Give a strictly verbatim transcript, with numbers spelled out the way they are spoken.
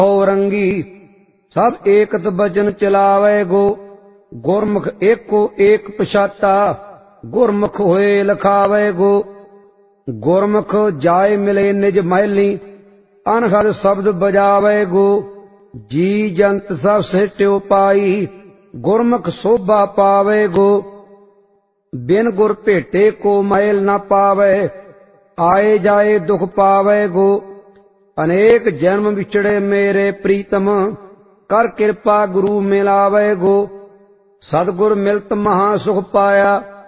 रंगी सब एकत बचन चलावे गो। गुरमुख एको एक पछाता गुरमुख होए लखावे गो। गुरमुख जाए मिले निज मैली अनहद शब्द बजावे गो। जी जंत सब सिट्यो पाई गुरमुख शोभा पावे गो। बिन गुर भेटे को मैल न पावे आए जाए दुख पावे गो। अनेक जन्म विछड़े मेरे प्रीतम कर कृपा गुरु मिलावे गो। सतगुर मिलत महा सुख पाया